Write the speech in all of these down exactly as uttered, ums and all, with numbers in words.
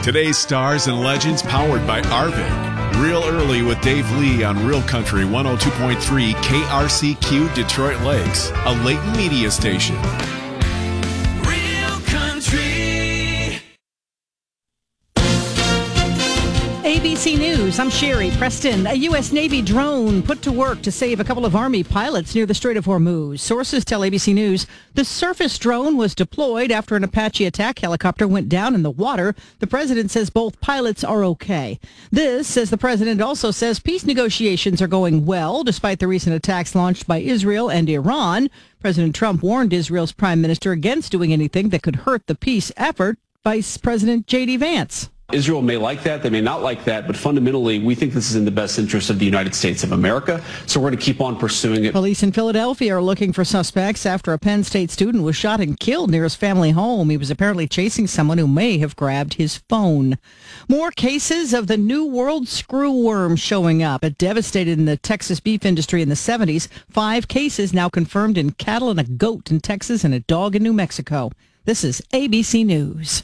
Today's stars and legends powered by Arvin. Real Early with Dave Lee on Real Country one oh two point three K R C Q Detroit Lakes, a Layton media station. Real Country. A B C News, I'm Sherry Preston. A U S Navy drone put to work to save a couple of Army pilots near the Strait of Hormuz. Sources tell A B C News the surface drone was deployed after an Apache attack helicopter went down in the water. The president says both pilots are okay. This, as the president also says, peace negotiations are going well despite the recent attacks launched by Israel and Iran. President Trump warned Israel's prime minister against doing anything that could hurt the peace effort. Vice President J D Vance. Israel may like that, they may not like that, but fundamentally, we think this is in the best interest of the United States of America, so we're going to keep on pursuing it. Police in Philadelphia are looking for suspects after a Penn State student was shot and killed near his family home. He was apparently chasing someone who may have grabbed his phone. More cases of the New World screwworm showing up. It devastated in the Texas beef industry in the seventies. Five cases now confirmed in cattle and a goat in Texas and a dog in New Mexico. This is A B C News.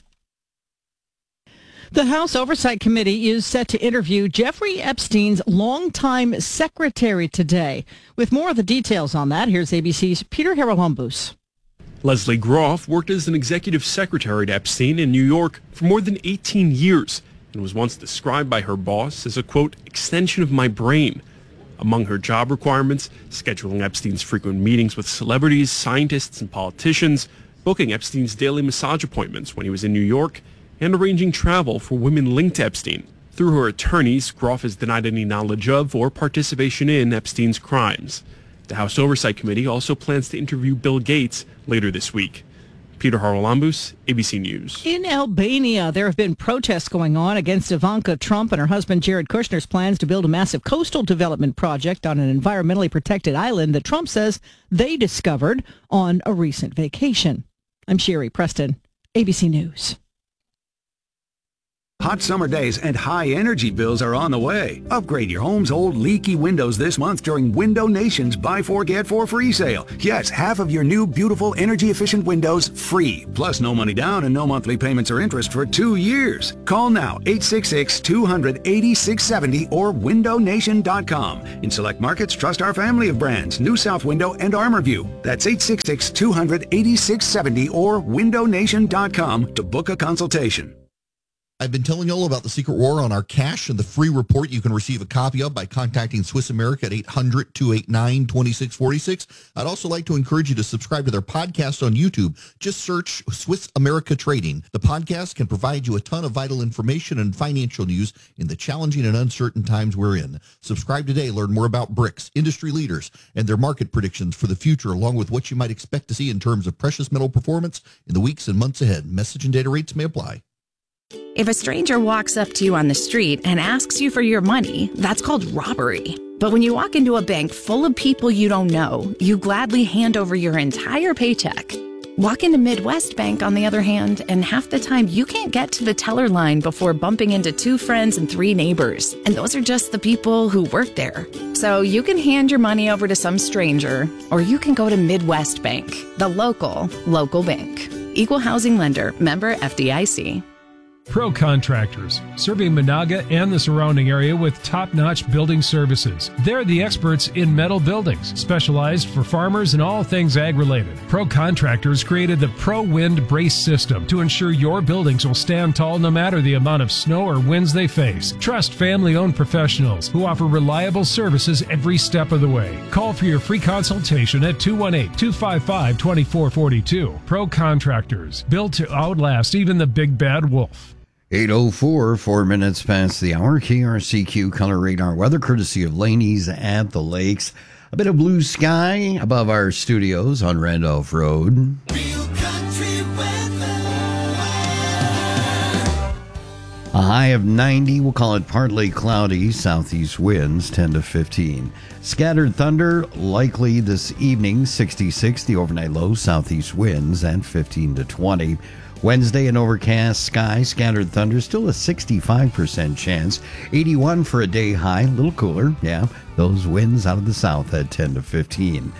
The House Oversight Committee is set to interview Jeffrey Epstein's longtime secretary today. With more of the details on that, here's A B C's Peter Haralambous. Leslie Groff worked as an executive secretary to Epstein in New York for more than eighteen years and was once described by her boss as a, quote, extension of my brain. Among her job requirements, scheduling Epstein's frequent meetings with celebrities, scientists, and politicians, booking Epstein's daily massage appointments when he was in New York, and arranging travel for women linked to Epstein. Through her attorneys, Groff has denied any knowledge of or participation in Epstein's crimes. The House Oversight Committee also plans to interview Bill Gates later this week. Peter Haralambous, A B C News. In Albania, there have been protests going on against Ivanka Trump and her husband Jared Kushner's plans to build a massive coastal development project on an environmentally protected island that Trump says they discovered on a recent vacation. I'm Sherry Preston, A B C News. Hot summer days and high energy bills are on the way. Upgrade your home's old leaky windows this month during Window Nation's Buy Four Get Four free sale. Yes, half of your new beautiful energy efficient windows free. Plus no money down and no monthly payments or interest for two years. Call now eight six six, two hundred, eighty-six seventy or window nation dot com. In select markets, trust our family of brands, New South Window and ArmorView. That's eight six six, two hundred, eighty-six seventy or window nation dot com to book a consultation. I've been telling you all about the secret war on our cash and the free report you can receive a copy of by contacting Swiss America at eight hundred, two eight nine, two six four six. I'd also like to encourage you to subscribe to their podcast on YouTube. Just search Swiss America Trading. The podcast can provide you a ton of vital information and financial news in the challenging and uncertain times we're in. Subscribe today. Learn more about BRICS, industry leaders, and their market predictions for the future, along with what you might expect to see in terms of precious metal performance in the weeks and months ahead. Message and data rates may apply. If a stranger walks up to you on the street and asks you for your money, that's called robbery. But when you walk into a bank full of people you don't know, you gladly hand over your entire paycheck. Walk into Midwest Bank, on the other hand, and half the time you can't get to the teller line before bumping into two friends and three neighbors. And those are just the people who work there. So you can hand your money over to some stranger, or you can go to Midwest Bank, the local, local bank. Equal housing lender, member F D I C. Pro Contractors, serving Monaga and the surrounding area with top-notch building services. They're the experts in metal buildings, specialized for farmers and all things ag-related. Pro Contractors created the Pro Wind Brace System to ensure your buildings will stand tall no matter the amount of snow or winds they face. Trust family-owned professionals who offer reliable services every step of the way. Call for your free consultation at two one eight, two five five, two four four two. Pro Contractors, built to outlast even the big bad wolf. eight oh four, four minutes past the hour. K R C Q Color Radar weather, courtesy of Laney's at the Lakes. A bit of blue sky above our studios on Randolph Road. Real Country weather. A high of ninety. We'll call it partly cloudy. Southeast winds ten to fifteen. Scattered thunder likely this evening. sixty-six. The overnight low. Southeast winds at fifteen to twenty. Wednesday, an overcast sky, scattered thunder, still a sixty-five percent chance. eighty-one for a day high, a little cooler, yeah. Those winds out of the south at ten to fifteen.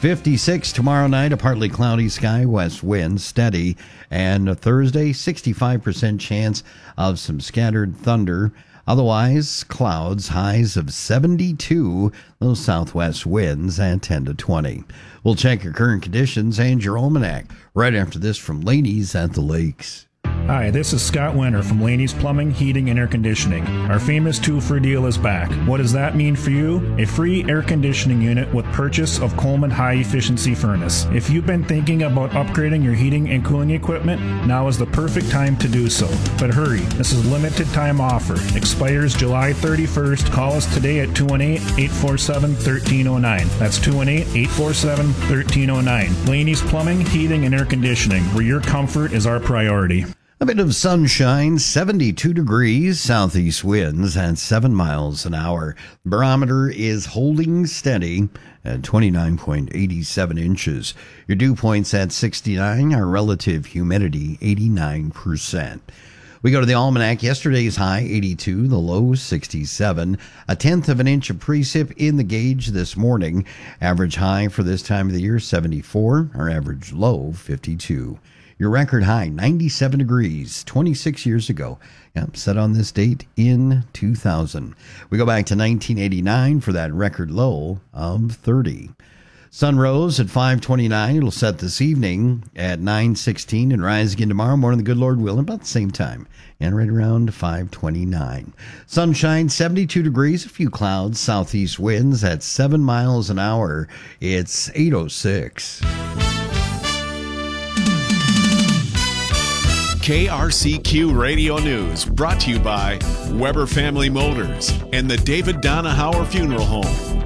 fifty-six tomorrow night, a partly cloudy sky, west wind steady. And Thursday, sixty-five percent chance of some scattered thunder. Otherwise, clouds, highs of seventy-two, those southwest winds at ten to twenty. We'll check your current conditions and your almanac right after this from Laney's at the Lakes. Hi, this is Scott Winter from Laney's Plumbing, Heating, and Air Conditioning. Our famous two-for deal is back. What does that mean for you? A free air conditioning unit with purchase of Coleman high-efficiency furnace. If you've been thinking about upgrading your heating and cooling equipment, now is the perfect time to do so. But hurry, this is a limited time offer. Expires July thirty-first. Call us today at two one eight, eight four seven, one three zero nine. That's two one eight, eight four seven, one three zero nine. Laney's Plumbing, Heating, and Air Conditioning, where your comfort is our priority. A bit of sunshine, seventy-two degrees, southeast winds at seven miles an hour. Barometer is holding steady at twenty-nine point eight seven inches. Your dew point's at sixty-nine, our relative humidity eighty-nine percent. We go to the almanac. Yesterday's high, eighty-two, the low, sixty-seven. A tenth of an inch of precip in the gauge this morning. Average high for this time of the year, seventy-four. Our average low, fifty-two. Your record high, ninety-seven degrees, twenty-six years ago. Yep, set on this date in two thousand. We go back to nineteen eighty-nine for that record low of thirty. Sun rose at five twenty-nine. It'll set this evening at nine sixteen and rise again tomorrow morning, the good Lord willing, about the same time, and right around five twenty-nine. Sunshine, seventy-two degrees, a few clouds, southeast winds at seven miles an hour. It's eight oh six. K R C Q Radio News, brought to you by Weber Family Motors and the David Donahauer Funeral Home.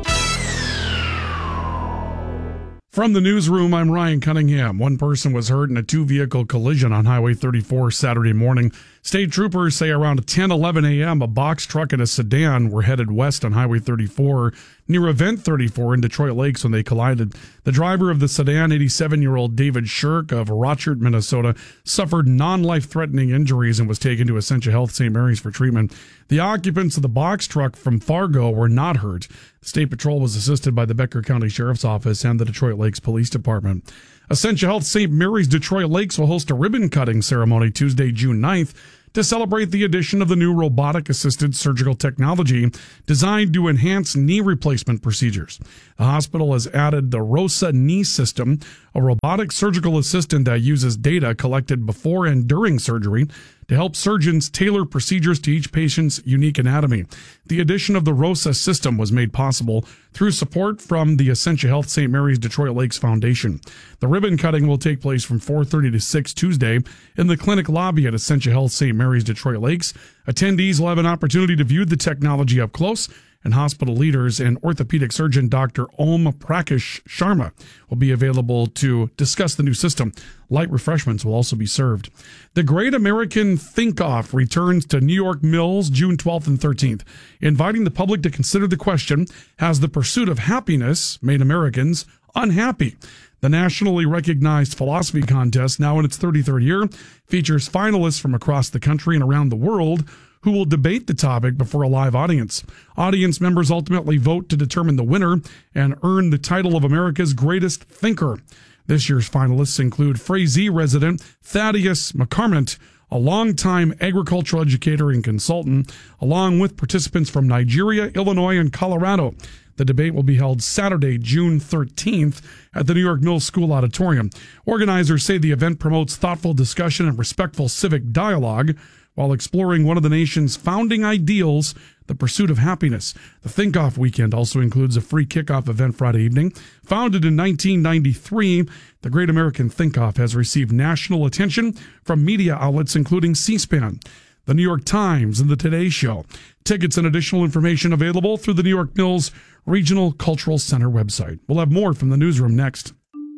From the newsroom, I'm Ryan Cunningham. One person was hurt in a two-vehicle collision on Highway thirty-four Saturday morning. State troopers say around ten eleven a.m., a box truck and a sedan were headed west on Highway thirty-four near Event thirty-four in Detroit Lakes when they collided. The driver of the sedan, eighty-seven-year-old David Shirk of Rochard, Minnesota, suffered non-life-threatening injuries and was taken to Essentia Health Saint Mary's for treatment. The occupants of the box truck from Fargo were not hurt. State Patrol was assisted by the Becker County Sheriff's Office and the Detroit Lakes Police Department. Essentia Health Saint Mary's Detroit Lakes will host a ribbon-cutting ceremony Tuesday, June ninth, to celebrate the addition of the new robotic-assisted surgical technology designed to enhance knee replacement procedures. The hospital has added the ROSA knee system, a robotic surgical assistant that uses data collected before and during surgery to help surgeons tailor procedures to each patient's unique anatomy. The addition of the ROSA system was made possible through support from the Essentia Health Saint Mary's Detroit Lakes Foundation. The ribbon cutting will take place from four thirty to six Tuesday in the clinic lobby at Essentia Health Saint Mary's Detroit Lakes. Attendees will have an opportunity to view the technology up close, and hospital leaders and orthopedic surgeon Doctor Om Prakash Sharma will be available to discuss the new system. Light refreshments will also be served. The Great American Think-Off returns to New York Mills June twelfth and thirteenth, inviting the public to consider the question, has the pursuit of happiness made Americans unhappy? The nationally recognized philosophy contest, now in its thirty-third year, features finalists from across the country and around the world who will debate the topic before a live audience. Audience members ultimately vote to determine the winner and earn the title of America's greatest thinker. This year's finalists include Frazee resident Thaddeus McCarmont, a longtime agricultural educator and consultant, along with participants from Nigeria, Illinois, and Colorado. The debate will be held Saturday, June thirteenth at the New York Mills School Auditorium. Organizers say the event promotes thoughtful discussion and respectful civic dialogue while exploring one of the nation's founding ideals, the pursuit of happiness. The Think-Off weekend also includes a free kickoff event Friday evening. Founded in nineteen ninety-three, the Great American Think-Off has received national attention from media outlets including C-SPAN, the New York Times, and the Today Show. Tickets and additional information available through the New York Mills Regional Cultural Center website. We'll have more from the newsroom next.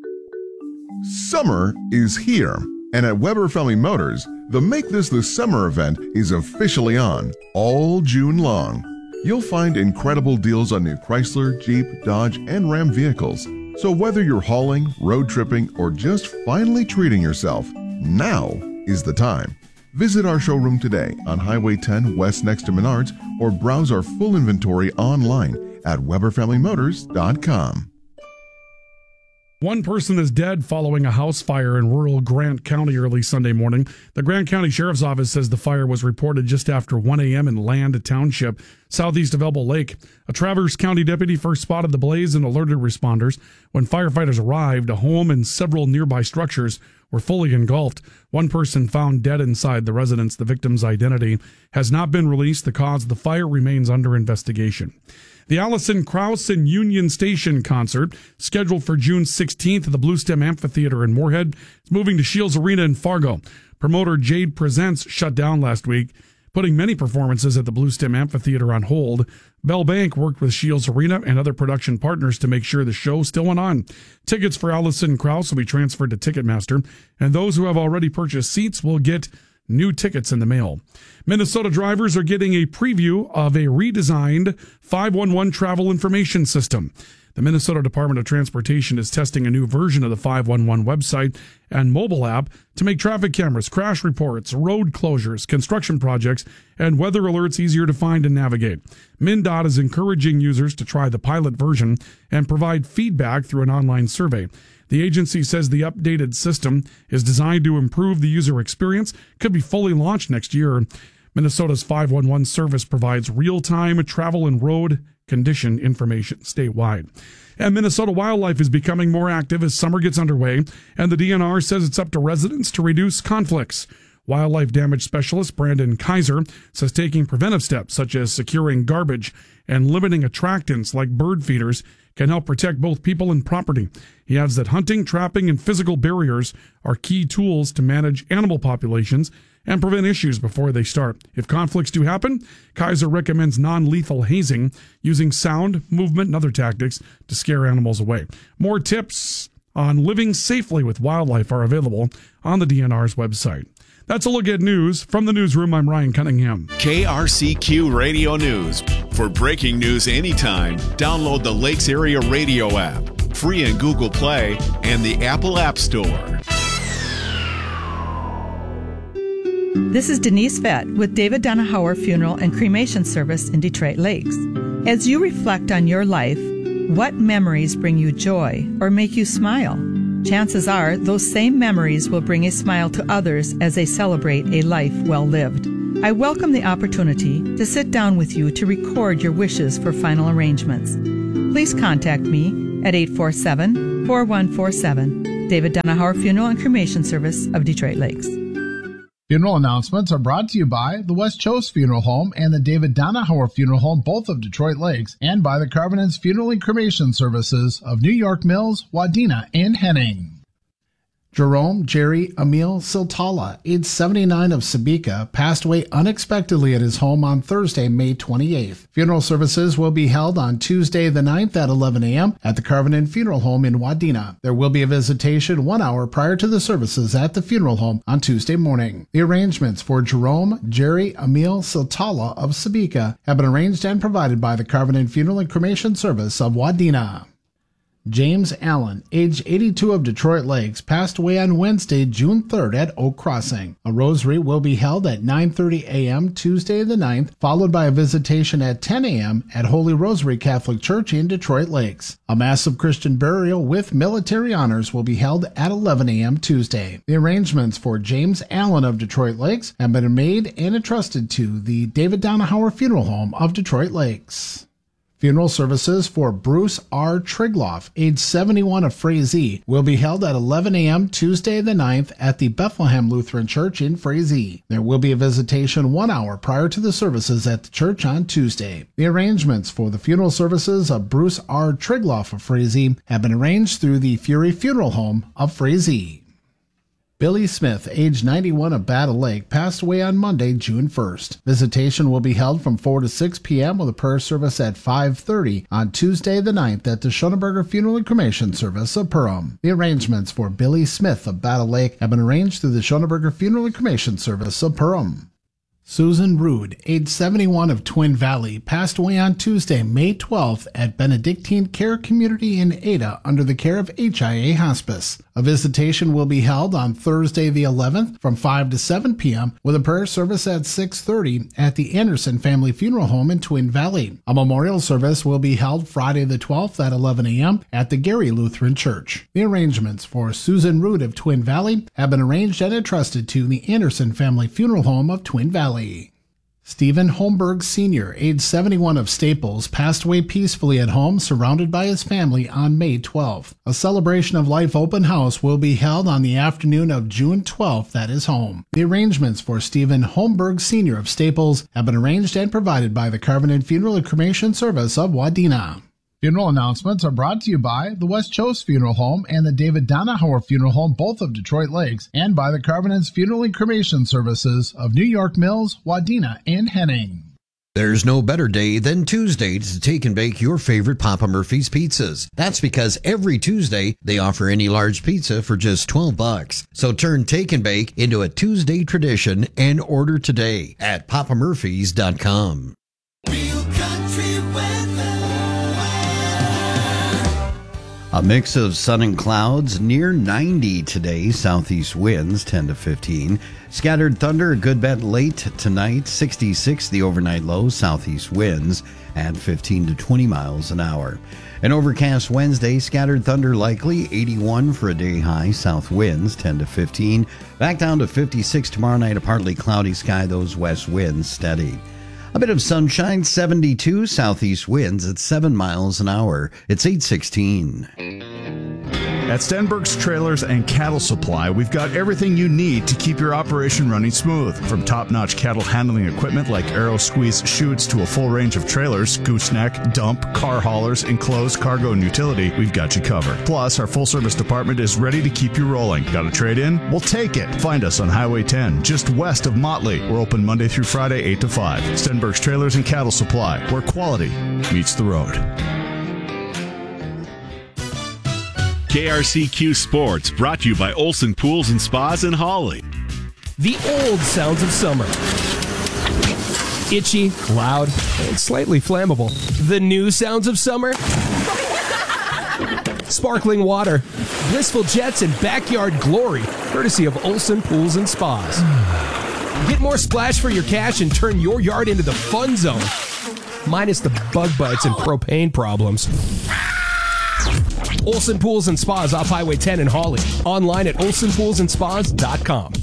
Summer is here, and at Weber Family Motors, the Make This the Summer event is officially on all June long. You'll find incredible deals on new Chrysler, Jeep, Dodge, and Ram vehicles. So whether you're hauling, road tripping, or just finally treating yourself, now is the time. Visit our showroom today on Highway ten West next to Menards, or browse our full inventory online at Weber Family Motors dot com. One person is dead following a house fire in rural Grant County early Sunday morning. The Grant County Sheriff's Office says the fire was reported just after one a.m. in Land Township, southeast of Elbow Lake. A Traverse County deputy first spotted the blaze and alerted responders. When firefighters arrived, a home and several nearby structures were fully engulfed. One person found dead inside the residence. The victim's identity has not been released. The cause of the fire remains under investigation. The Alison Krauss and Union Station concert, scheduled for June sixteenth at the Bluestem Amphitheater in Moorhead, is moving to Shields Arena in Fargo. Promoter Jade Presents shut down last week, putting many performances at the Bluestem Amphitheater on hold. Bell Bank worked with Shields Arena and other production partners to make sure the show still went on. Tickets for Alison Krauss will be transferred to Ticketmaster, and those who have already purchased seats will get new tickets in the mail. Minnesota drivers are getting a preview of a redesigned five one one travel information system. The Minnesota Department of Transportation is testing a new version of the five one one website and mobile app to make traffic cameras, crash reports, road closures, construction projects, and weather alerts easier to find and navigate. MnDOT is encouraging users to try the pilot version and provide feedback through an online survey. The agency says the updated system is designed to improve the user experience, could be fully launched next year. Minnesota's five one one service provides real-time travel and road condition information statewide. And Minnesota wildlife is becoming more active as summer gets underway, and the D N R says it's up to residents to reduce conflicts. Wildlife damage specialist Brandon Kaiser says taking preventive steps such as securing garbage and limiting attractants like bird feeders can help protect both people and property. He adds that hunting, trapping, and physical barriers are key tools to manage animal populations and prevent issues before they start. If conflicts do happen, Kaiser recommends non-lethal hazing, using sound, movement, and other tactics to scare animals away. More tips on living safely with wildlife are available on the D N R's website. That's a look at news. From the newsroom, I'm Ryan Cunningham. K R C Q Radio News. For breaking news anytime, download the Lakes Area Radio app, free in Google Play and the Apple App Store. This is Denise Vett with David Donahauer Funeral and Cremation Service in Detroit Lakes. As you reflect on your life, what memories bring you joy or make you smile? Chances are those same memories will bring a smile to others as they celebrate a life well lived. I welcome the opportunity to sit down with you to record your wishes for final arrangements. Please contact me at eight four seven, four one four seven. David Donahauer Funeral and Cremation Service of Detroit Lakes. Funeral announcements are brought to you by the West Choate Funeral Home and the David Donahauer Funeral Home, both of Detroit Lakes, and by the Carvinens Funeral and Cremation Services of New York Mills, Wadena, and Henning. Jerome Jerry Emil Siltala, age seventy-nine, of Sabika, passed away unexpectedly at his home on Thursday, May twenty-eighth. Funeral services will be held on Tuesday the ninth at eleven a.m. at the Carvinen Funeral Home in Wadena. There will be a visitation one hour prior to the services at the funeral home on Tuesday morning. The arrangements for Jerome Jerry Emil Siltala of Sabika have been arranged and provided by the Carvinen Funeral and Cremation Service of Wadena. James Allen, age eighty-two, of Detroit Lakes, passed away on Wednesday, June third at Oak Crossing. A rosary will be held at nine thirty a.m. Tuesday the ninth, followed by a visitation at ten a.m. at Holy Rosary Catholic Church in Detroit Lakes. A massive Christian burial with military honors will be held at eleven a.m. Tuesday. The arrangements for James Allen of Detroit Lakes have been made and entrusted to the David Donahauer Funeral Home of Detroit Lakes. Funeral services for Bruce R. Trigloff, age seventy-one, of Frazee, will be held at eleven a.m. Tuesday the ninth at the Bethlehem Lutheran Church in Frazee. There will be a visitation one hour prior to the services at the church on Tuesday. The arrangements for the funeral services of Bruce R. Trigloff of Frazee have been arranged through the Fury Funeral Home of Frazee. Billy Smith, age ninety-one, of Battle Lake, passed away on Monday, June first. Visitation will be held from four to six p.m. with a prayer service at five thirty on Tuesday the ninth at the Schoenberger Funeral and Cremation Service of Perham. The arrangements for Billy Smith of Battle Lake have been arranged through the Schoenberger Funeral and Cremation Service of Perham. Susan Rude, age seventy-one, of Twin Valley, passed away on Tuesday, May twelfth at Benedictine Care Community in Ada under the care of H I A Hospice. A visitation will be held on Thursday the eleventh from five to seven p.m. with a prayer service at six thirty at the Anderson Family Funeral Home in Twin Valley. A memorial service will be held Friday the twelfth at eleven a.m. at the Gary Lutheran Church. The arrangements for Susan Rude of Twin Valley have been arranged and entrusted to the Anderson Family Funeral Home of Twin Valley. Stephen Holmberg Senior, age seventy-one, of Staples, passed away peacefully at home surrounded by his family on May twelfth. A celebration of life open house will be held on the afternoon of June twelfth at his home. The arrangements for Stephen Holmberg Senior of Staples have been arranged and provided by the Covenant Funeral and Cremation Service of Wadena. Funeral announcements are brought to you by the West Chose Funeral Home and the David Donahauer Funeral Home, both of Detroit Lakes, and by the Covenant's Funeral and Cremation Services of New York Mills, Wadena, and Henning. There's no better day than Tuesday to take and bake your favorite Papa Murphy's pizzas. That's because every Tuesday they offer any large pizza for just twelve bucks. So turn take and bake into a Tuesday tradition and order today at papa murphys dot com. Real country weather. A mix of sun and clouds, near ninety today, southeast winds ten to fifteen. Scattered thunder, a good bet late tonight, sixty-six the overnight low, southeast winds at fifteen to twenty miles an hour. An overcast Wednesday, scattered thunder likely, eighty-one for a day high, south winds ten to fifteen. Back down to fifty-six tomorrow night, a partly cloudy sky, those west winds steady. A bit of sunshine, seventy-two, southeast winds at seven miles an hour. It's eight sixteen. At Stenberg's Trailers and Cattle Supply, we've got everything you need to keep your operation running smooth. From top-notch cattle handling equipment like Aero Squeeze chutes to a full range of trailers, gooseneck, dump, car haulers, enclosed, cargo, and utility, we've got you covered. Plus, our full-service department is ready to keep you rolling. Got a trade-in? We'll take it. Find us on Highway ten, just west of Motley. We're open Monday through Friday, eight to five. Stenberg's Trailers and Cattle Supply, where quality meets the road. K R C Q Sports, brought to you by Olson Pools and Spas in Hawley. The old sounds of summer. Itchy, loud, and slightly flammable. The new sounds of summer. Sparkling water, blissful jets, and backyard glory, courtesy of Olson Pools and Spas. Get more splash for your cash and turn your yard into the fun zone. Minus the bug bites and propane problems. Olson Pools and Spas off Highway ten in Hawley. Online at olson pools and spas dot com.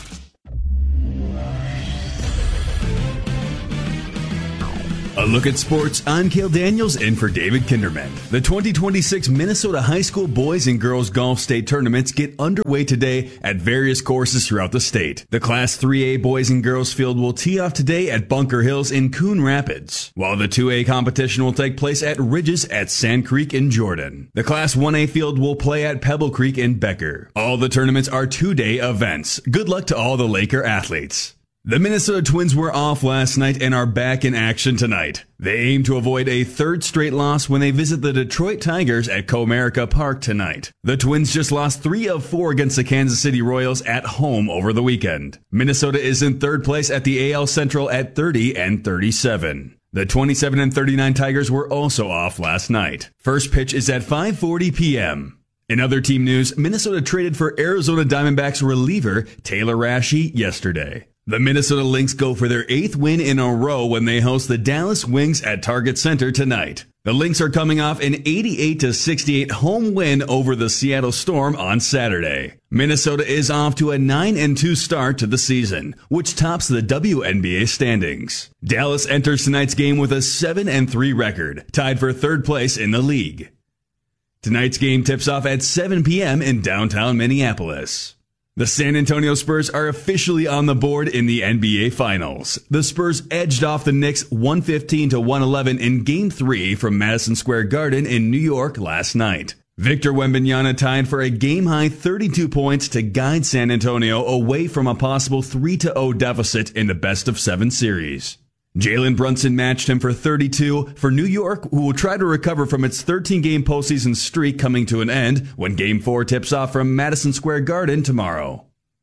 A look at sports. I'm Cale Daniels in for David Kinderman. The twenty twenty-six Minnesota High School Boys and Girls Golf State Tournaments get underway today at various courses throughout the state. The Class three A Boys and Girls Field will tee off today at Bunker Hills in Coon Rapids, while the two A competition will take place at Ridges at Sand Creek in Jordan. The Class one A field will play at Pebble Creek in Becker. All the tournaments are two-day events. Good luck to all the Laker athletes. The Minnesota Twins were off last night and are back in action tonight. They aim to avoid a third straight loss when they visit the Detroit Tigers at Comerica Park tonight. The Twins just lost three of four against the Kansas City Royals at home over the weekend. Minnesota is in third place at the A L Central at thirty and thirty-seven. The twenty-seven and thirty-nine Tigers were also off last night. First pitch is at five forty p.m. In other team news, Minnesota traded for Arizona Diamondbacks reliever Taylor Rashi yesterday. The Minnesota Lynx go for their eighth win in a row when they host the Dallas Wings at Target Center tonight. The Lynx are coming off an eighty-eight to sixty-eight home win over the Seattle Storm on Saturday. Minnesota is off to a nine and two start to the season, which tops the W N B A standings. Dallas enters tonight's game with a seven and three record, tied for third place in the league. Tonight's game tips off at seven p.m. in downtown Minneapolis. The San Antonio Spurs are officially on the board in the N B A Finals. The Spurs edged off the Knicks one fifteen to one eleven in Game three from Madison Square Garden in New York last night. Victor Wembanyama tied for a game-high thirty-two points to guide San Antonio away from a possible three to oh deficit in the best-of-seven series. Jalen Brunson matched him for thirty-two for New York, who will try to recover from its thirteen-game postseason streak coming to an end when Game four tips off from Madison Square Garden tomorrow.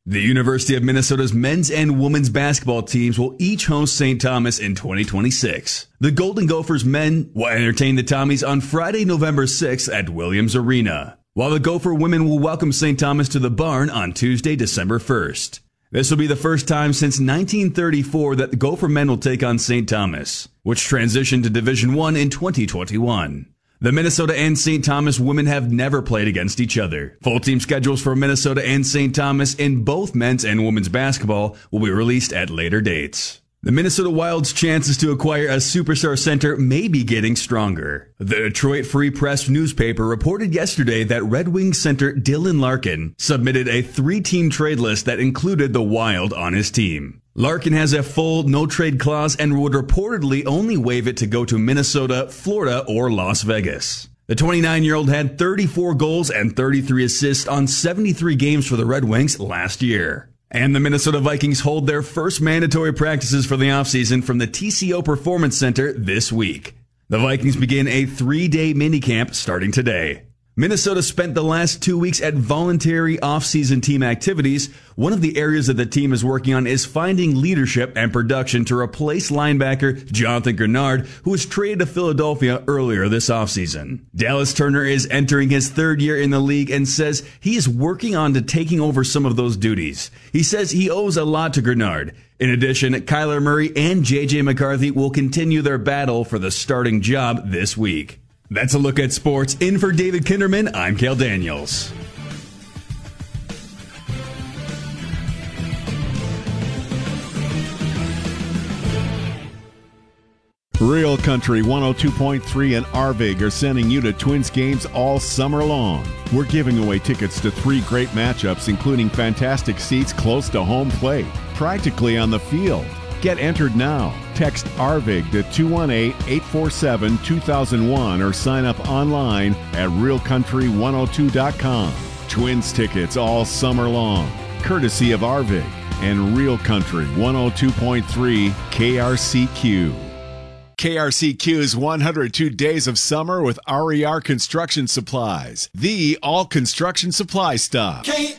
The University of Minnesota's men's and women's basketball teams will each host Saint Thomas in twenty twenty-six. The Golden Gophers men will entertain the Tommies on Friday, November sixth at Williams Arena, while the Gopher women will welcome Saint Thomas to the Barn on Tuesday, December first. This will be the first time since nineteen thirty-four that the Gopher men will take on Saint Thomas, which transitioned to Division One in twenty twenty-one. The Minnesota and Saint Thomas women have never played against each other. Full team schedules for Minnesota and Saint Thomas in both men's and women's basketball will be released at later dates. The Minnesota Wild's chances to acquire a superstar center may be getting stronger. The Detroit Free Press newspaper reported yesterday that Red Wings center Dylan Larkin submitted a three-team trade list that included the Wild on his team. Larkin has a full no-trade clause and would reportedly only waive it to go to Minnesota, Florida, or Las Vegas. The twenty-nine-year-old had thirty-four goals and thirty-three assists on seventy-three games for the Red Wings last year. And the Minnesota Vikings hold their first mandatory practices for the offseason from the T C O Performance Center this week. The Vikings begin a three-day minicamp starting today. Minnesota spent the last two weeks at voluntary off-season team activities. One of the areas that the team is working on is finding leadership and production to replace linebacker Jonathan Grenard, who was traded to Philadelphia earlier this offseason. Dallas Turner is entering his third year in the league and says he is working on to taking over some of those duties. He says he owes a lot to Grenard. In addition, Kyler Murray and J J McCarthy will continue their battle for the starting job this week. That's a look at sports. In for David Kinderman, I'm Cale Daniels. Real Country one oh two point three and Arvig are sending you to Twins games all summer long. We're giving away tickets to three great matchups, including fantastic seats close to home plate, practically on the field. Get entered now. Text Arvig to two one eight, eight four seven, two thousand one or sign up online at real country one oh two dot com. Twins tickets all summer long, courtesy of Arvig and Real Country one oh two point three K R C Q. K R C Q's one hundred two Days of Summer with R E R Construction Supplies, the all construction supply stop.